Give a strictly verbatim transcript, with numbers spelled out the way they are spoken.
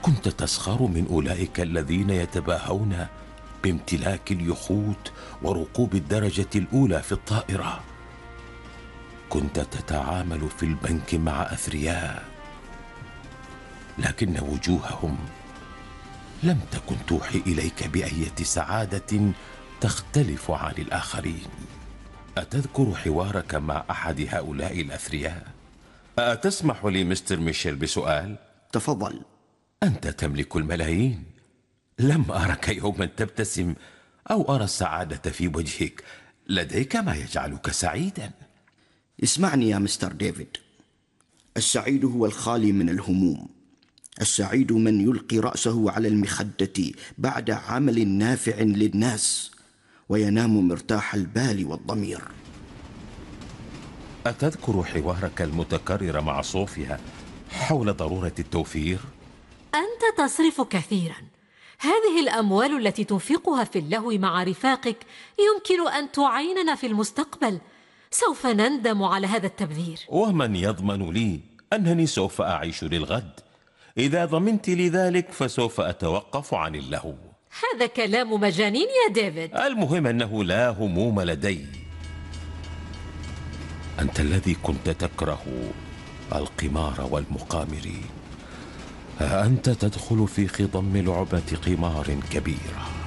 كنت تسخر من أولئك الذين يتباهون بامتلاك اليخوت وركوب الدرجة الأولى في الطائرة. كنت تتعامل في البنك مع أثرياء، لكن وجوههم لم تكن توحي إليك بأية سعادة تختلف عن الآخرين. أتذكر حوارك مع أحد هؤلاء الأثرياء؟ أتسمح لي مستر ميشيل بسؤال؟ تفضل. أنت تملك الملايين، لم أرك يوما تبتسم أو أرى السعادة في وجهك. لديك ما يجعلك سعيدا. اسمعني يا مستر ديفيد، السعيد هو الخالي من الهموم. السعيد من يلقي رأسه على المخدة بعد عمل نافع للناس وينام مرتاح البال والضمير. أتذكر حوارك المتكرر مع صوفيا حول ضرورة التوفير؟ أنت تصرف كثيرا. هذه الأموال التي تنفقها في اللهو مع رفاقك يمكن أن تعيننا في المستقبل. سوف نندم على هذا التبذير. ومن يضمن لي أنني سوف أعيش للغد؟ إذا ضمنت لي ذلك فسوف أتوقف عن اللهو. هذا كلام مجانين يا ديفيد. المهم أنه لا هموم لدي. أنت الذي كنت تكره القمار والمقامرين، ها أنت تدخل في خضم لعبة قمار كبيرة.